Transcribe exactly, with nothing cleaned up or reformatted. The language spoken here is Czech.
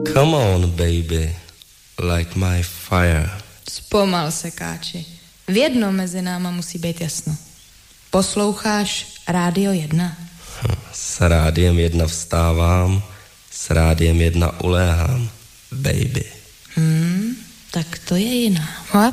Come on, baby, light my fire. Zpomal se, Káči. V jedno mezi náma musí být jasno. Posloucháš Rádio jedna? S Rádiem jedna vstávám, s Rádiem jedna uléhám, baby. Hmm, tak to je jiná. A